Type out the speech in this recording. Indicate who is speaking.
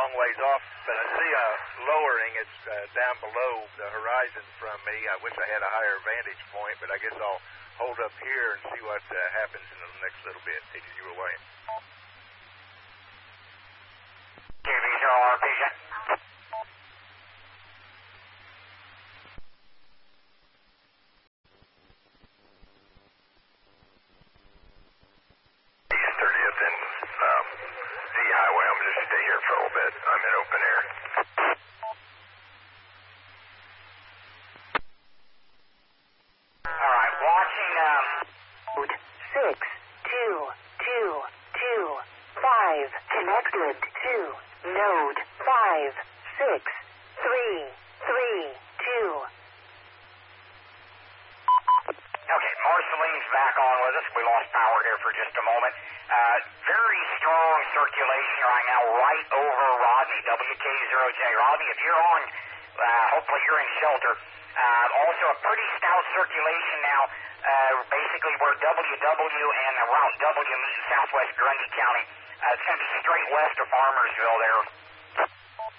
Speaker 1: long ways off, but I see lowering. It's down below the horizon from me. I wish I had a higher vantage point, but I guess I'll hold up here and see what happens in the next little bit. Taking you away.
Speaker 2: KV0RP.
Speaker 3: East 30th and Z Highway. I'm going to stay here for a little bit. I'm in open air.
Speaker 2: All right, watching
Speaker 4: 6, 2, 2, 2, 5, connected to node 5, 6, 3, 3, 2.
Speaker 2: Okay, Marceline's back on with us. We lost power here for just a moment. Very strong circulation right now right over Rodney, WK0J. Rodney, if you're on, hopefully you're in shelter. Also a pretty stout circulation now, basically where WW and Route W meet in southwest Grundy County. It's going to be straight west of Farmersville there.